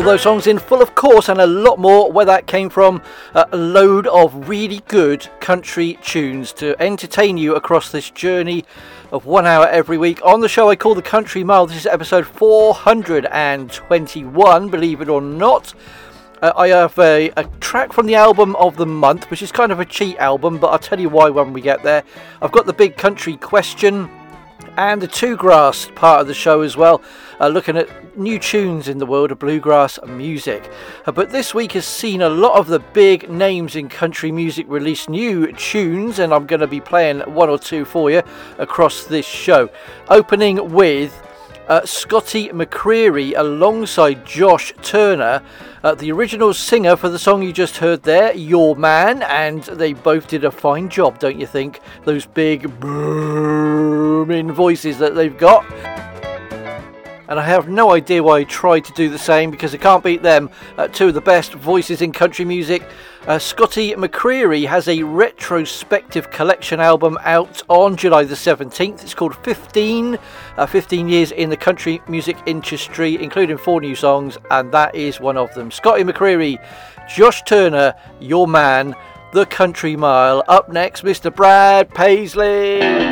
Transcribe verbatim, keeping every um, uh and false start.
those songs in full, of course, and a lot more where that came from. Uh, a load of really good country tunes to entertain you across this journey of one hour every week on the show I call the Country Mile. This is episode four hundred twenty-one, believe it or not. Uh, I have a, a track from the album of the month, which is kind of a cheat album, but I'll tell you why when we get there. I've got the big country question and the two grass part of the show as well, uh, looking at new tunes in the world of bluegrass music. Uh, but this week has seen a lot of the big names in country music release new tunes, and I'm going to be playing one or two for you across this show. Opening with uh, Scotty McCreery alongside Josh Turner, uh, the original singer for the song you just heard there, Your Man, and they both did a fine job, don't you think? Those big booming voices that they've got. And I have no idea why I tried to do the same, because I can't beat them. Uh, two of the best voices in country music. Uh, Scotty McCreery has a retrospective collection album out on July the seventeenth. It's called fifteen, uh, fifteen years in the country music industry, including four new songs, and that is one of them. Scotty McCreery, Josh Turner, Your Man, The Country Mile. Up next, Mister Brad Paisley.